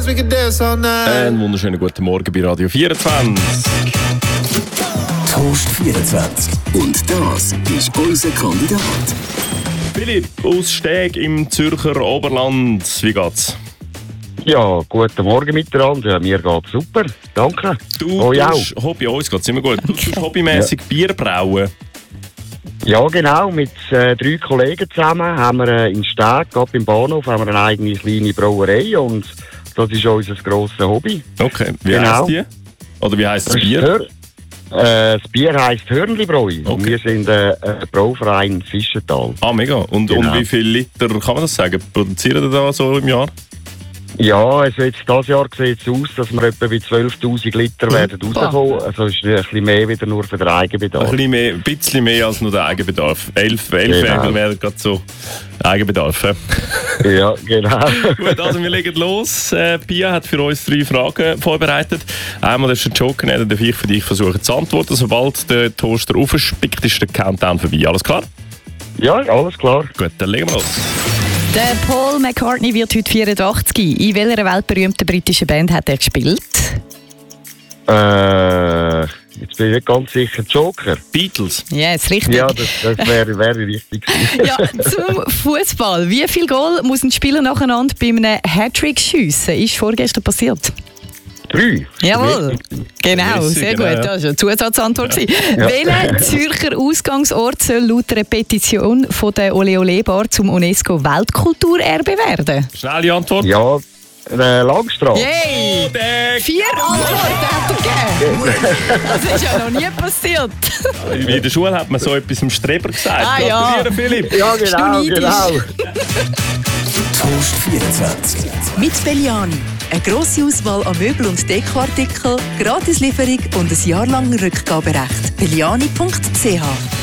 dance, we can dance all night. Einen wunderschönen guten Morgen bei Radio 24. Toast 24. Und das ist unser Kandidat. Philipp aus Steg im Zürcher Oberland. Wie geht's? Ja, guten Morgen miteinander. Ja, mir geht's super. Danke. Du tust Hobby, uns geht's immer gut. Du tust hobbymäßig Bier brauen. Ja, genau. Mit 3 Kollegen zusammen haben wir in Steg, gerade beim Bahnhof, haben wir eine eigene kleine Brauerei und das ist unser grosses Hobby. Okay, wie heisst die? Oder wie heisst das Bier? Das Bier heisst Hörnli-Bräu. Okay. Und wir sind ein Brauverein Fischental. Ah, mega. Und wie viele Liter, kann man das sagen, produzieren ihr da so im Jahr? Ja, also jetzt dieses Jahr sieht es aus, dass wir etwa bei 12'000 Liter werden rauskommen. Also es ist ein bisschen mehr wieder nur für den Eigenbedarf. Ein bisschen mehr als nur der Eigenbedarf. 11 Genau. wäre gerade so Eigenbedarf. Ja, genau. Gut, also wir legen los. Pia hat für uns 3 Fragen vorbereitet. Einmal ist der Joker, dann darf ich für dich versuchen zu antworten. Sobald der Toaster aufspickt, ist der Countdown vorbei. Alles klar? Ja, alles klar. Gut, dann legen wir los. Der Paul McCartney wird heute 84. In welcher weltberühmten britischen Band hat er gespielt? Jetzt bin ich nicht ganz sicher. Joker? Beatles. Yes, richtig. Ja, das wäre richtig gewesen. Ja, zum Fußball. Wie viel Goal muss ein Spieler nacheinander bei einem Hattrick schiessen? Ist vorgestern passiert. 3. Jawohl, genau, Messi, sehr genau, gut. ja. Das war eine Zusatzantwort. Ja. Welcher Zürcher Ausgangsort soll laut einer Petition von der Ole Ole Bar zum UNESCO-Weltkulturerbe werden? Schnelle Antwort. Ja, Langstrasse. Yay! 4 Antworten hat er gegeben. Das ist ja noch nie passiert. In der Schule hat man so etwas im Streber gesagt. Ah, ja. Gratuliere, Philipp. Ja, Bist du genau, neidisch? genau. Toast 24. Mit Belliani. Eine grosse Auswahl an Möbel- und Dekoartikeln, Gratislieferung und ein jahrelanges Rückgaberecht. Belliani.ch